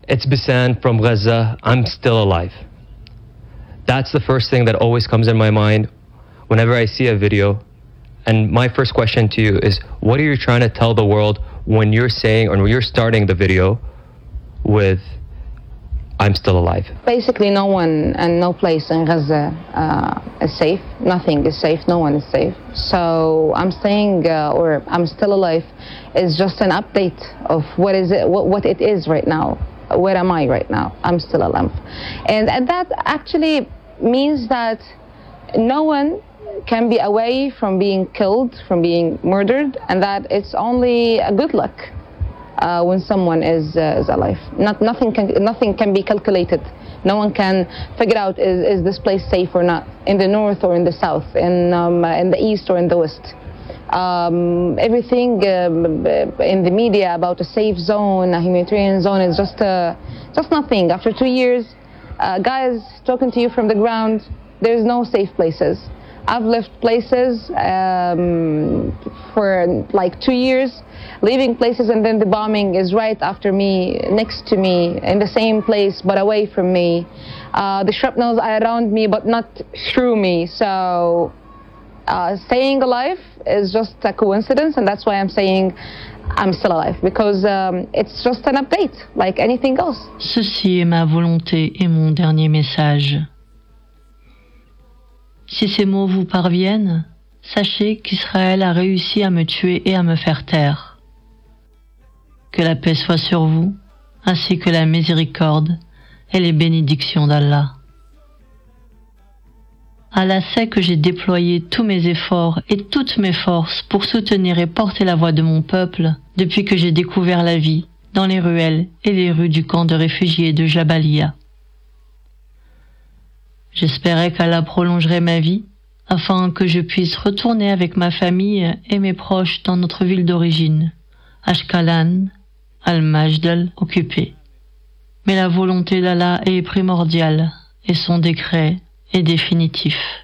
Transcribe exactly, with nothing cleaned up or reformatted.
It's Bisan from Gaza. I'm still alive. That's the first thing that always comes in my mind whenever I see a video. And my first question to you is, what are you trying to tell the world when you're saying, or when you're starting the video with, I'm still alive? Basically, no one and no place in Gaza uh, is safe. Nothing is safe. No one is safe. So I'm saying, uh, or I'm still alive, is just an update of what is it, what, what it is right now. Where am I right now? I'm still alive, and, and that actually means that no one can be away from being killed, from being murdered, and that it's only a good luck uh, when someone is uh, is alive. Not nothing can nothing can be calculated. No one can figure out is, is this place safe or not, in the north or in the south, in um, in the east or in the west. Um, everything um, in the media about a safe zone, a humanitarian zone, is just uh, just nothing. After two years, uh, guys talking to you from the ground, there's no safe places. I've left places um, for like two years, leaving places, and then the bombing is right after me, next to me, in the same place but away from me. Uh, the shrapnels are around me but not through me. So uh, staying alive is just a coincidence, and that's why I'm saying I'm still alive, because um, it's just an update like anything else. Ceci est ma volonté et mon dernier message. Si ces mots vous parviennent, sachez qu'Israël a réussi à me tuer et à me faire taire. Que la paix soit sur vous, ainsi que la miséricorde et les bénédictions d'Allah. Allah sait que j'ai déployé tous mes efforts et toutes mes forces pour soutenir et porter la voix de mon peuple depuis que j'ai découvert la vie dans les ruelles et les rues du camp de réfugiés de Jabalia. J'espérais qu'Allah prolongerait ma vie afin que je puisse retourner avec ma famille et mes proches dans notre ville d'origine, Ashkalan, Al-Majdal, occupée. Mais la volonté d'Allah est primordiale et son décret est définitif.